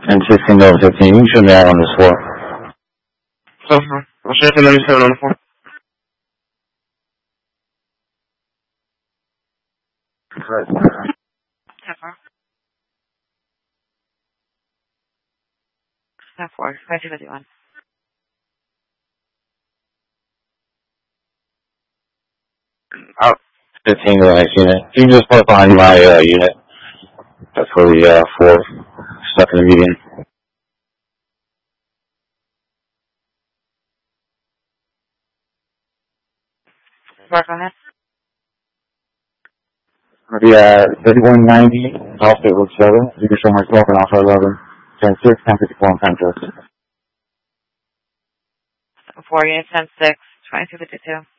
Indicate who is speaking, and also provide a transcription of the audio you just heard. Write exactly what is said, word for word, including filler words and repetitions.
Speaker 1: And sixteen over fifteen. You can show me out on this floor.
Speaker 2: So, I'll show you ninety-seven on the floor.
Speaker 1: Correct.
Speaker 3: ten four, five two fifty-one.
Speaker 2: Out.
Speaker 1: fifteen to the next unit. You can just park behind my uh, unit. That's where the uh, four stuck in the median.
Speaker 3: Work on this.
Speaker 1: Yeah, thirty-one ninety, off it was seven. You can show myself and off eleven. ten six, ten fifty-four on Pentrose.
Speaker 3: four units, ten six, twenty-two fifty-two.